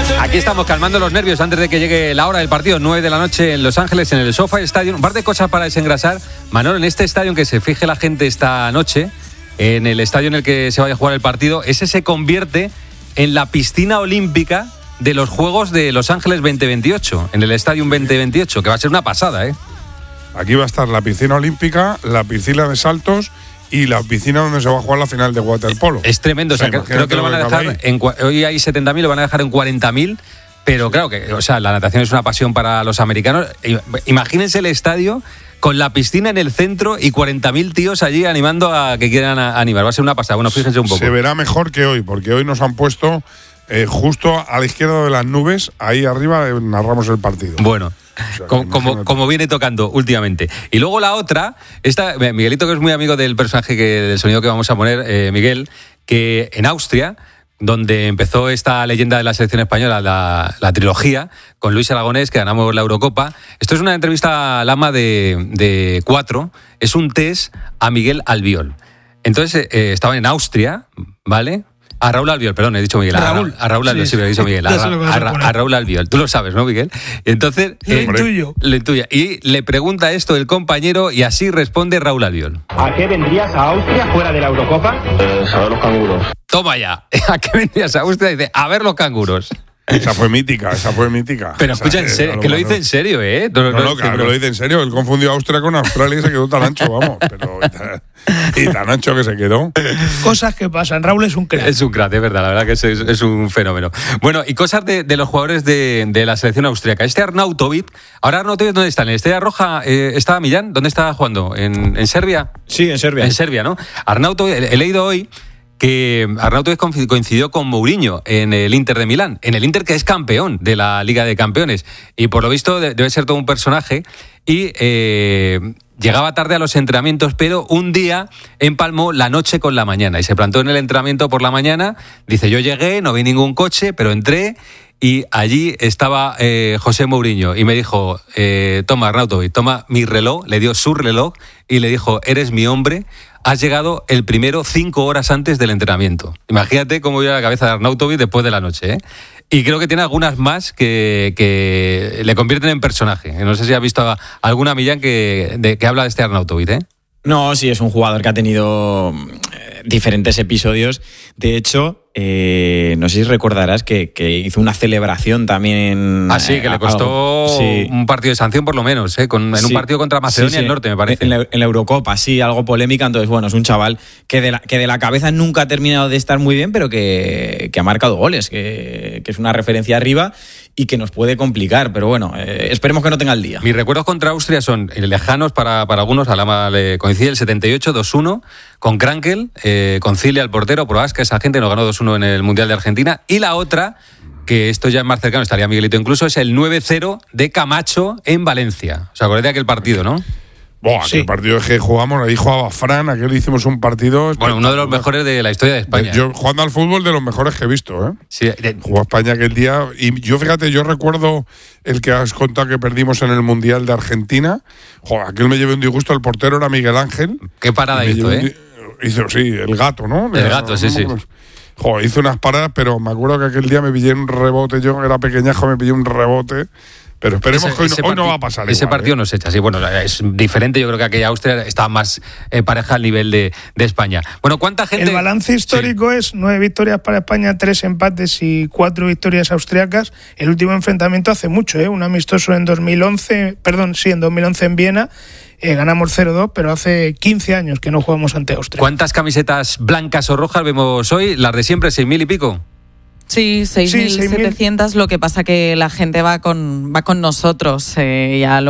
Aquí estamos calmando los nervios antes de que llegue la hora del partido, 9 de la noche en Los Ángeles, en el SoFi Stadium. Un par de cosas para desengrasar. Manolo, en este estadio en que se fije la gente esta noche, en el estadio en el que se vaya a jugar el partido, ese se convierte en la piscina olímpica de los Juegos de Los Ángeles 2028, en el Stadium 2028, que va a ser una pasada, ¿eh? Aquí va a estar la piscina olímpica, la piscina de saltos y la piscina donde se va a jugar la final de waterpolo. Es tremendo, o sea, creo que lo van a dejar hoy hay 70.000, lo van a dejar en 40.000, pero claro que, o sea, la natación es una pasión para los americanos. Imagínense el estadio con la piscina en el centro y 40.000 tíos allí animando a que quieran animar. Va a ser una pasada. Bueno, fíjense un poco. Se verá mejor que hoy, porque hoy nos han puesto justo a la izquierda de las nubes, ahí arriba narramos el partido. Bueno. O sea, como viene tocando últimamente. Y luego la otra, Miguelito, que es muy amigo del personaje del sonido que vamos a poner, Miguel, que en Austria, donde empezó esta leyenda de la selección española, la trilogía, con Luis Aragonés, que ganamos la Eurocopa. Esto es una entrevista al ama de 4, es un test a Miguel Albiol. Entonces, estaban en Austria, ¿vale? A Raúl Albiol, perdón, he dicho Miguel. A Raúl Albiol, sí, me he dicho Miguel. A Raúl Albiol. Tú lo sabes, ¿no, Miguel? Entonces, le intuyo. Y le pregunta esto el compañero y así responde Raúl Albiol. ¿A qué vendrías a Austria fuera de la Eurocopa? A ver los canguros. Toma ya. ¿A qué vendrías a Austria? Dice, a ver los canguros. Esa fue mítica. Pero escucha, en serio, que lo dice en serio, ¿eh? No, claro que lo dice en serio. Él confundió a Austria con Australia y se quedó tan ancho, vamos. Y tan ancho que se quedó. Cosas que pasan. Raúl es un crack. Es un crack, es verdad. La verdad que es un fenómeno. Bueno, y cosas de los jugadores de la selección austríaca. Arnautovic, ahora Arnautovic, ¿dónde está? ¿En el Estrella Roja está Millán? ¿Dónde está jugando? ¿En Serbia? Sí, en Serbia. En Serbia, ¿no? Arnautovic, he leído hoy que Arnautovic coincidió con Mourinho en el Inter de Milán, en el Inter que es campeón de la Liga de Campeones, y por lo visto debe ser todo un personaje, y llegaba tarde a los entrenamientos, pero un día empalmó la noche con la mañana y se plantó en el entrenamiento por la mañana. Dice, yo llegué, no vi ningún coche, pero entré y allí estaba José Mourinho y me dijo, toma Arnautovic, toma mi reloj, le dio su reloj y le dijo, eres mi hombre, has llegado el primero 5 horas antes del entrenamiento. Imagínate cómo iba la cabeza de Arnautovic después de la noche, ¿eh? Y creo que tiene algunas más que le convierten en personaje. No sé si has visto alguna, Millán, que habla de este Arnautovic, ¿eh? No, sí, es un jugador que ha tenido diferentes episodios. De hecho, no sé si recordarás que hizo una celebración también. Ah, sí, que le costó un partido de sanción por lo menos, en un partido contra Macedonia del Norte, me parece. En la Eurocopa, sí, algo polémica. Entonces, bueno, es un chaval que de la cabeza nunca ha terminado de estar muy bien, pero que ha marcado goles, que es una referencia arriba y que nos puede complicar. Pero bueno, esperemos que no tenga el día. Mis recuerdos contra Austria son lejanos para algunos. A Lama le coincide el 78, 2-1, con Krankel, con Cilia, el portero, Proaska, esa gente nos ganó 2-1 en el Mundial de Argentina. Y la otra, que esto ya es más cercano, estaría Miguelito incluso, es el 9-0 de Camacho en Valencia. ¿Os acordáis de aquel partido, no? Sí. El partido que jugamos, ahí jugaba Fran, aquel hicimos un partido. Bueno, uno de los mejores de la historia de España. Yo jugando al fútbol de los mejores que he visto, ¿eh? Sí, jugó a España aquel día. Y yo, fíjate, yo recuerdo el que has contado que perdimos en el Mundial de Argentina. Joder, aquel me llevé un disgusto, el portero era Miguel Ángel. Qué parada hizo, ¿eh? Hizo, sí, el gato, ¿no? El gato, sí. Joder, hizo unas paradas, pero me acuerdo que aquel día me pillé un rebote. Yo era pequeñajo, me pillé un rebote. Pero esperemos que hoy no va a pasar. Ese igual, partido nos echa, sí. Bueno, es diferente. Yo creo que aquella Austria estaba más pareja al nivel de España. Bueno, ¿cuánta gente? El balance histórico es 9 victorias para España, 3 empates y 4 victorias austriacas. El último enfrentamiento hace mucho, un amistoso en 2011 en Viena. Ganamos 0-2, pero hace 15 años que no jugamos ante Austria. ¿Cuántas camisetas blancas o rojas vemos hoy? ¿Las de siempre, 6.000 y pico? Sí, 6.700, lo que pasa que la gente va con nosotros. Ya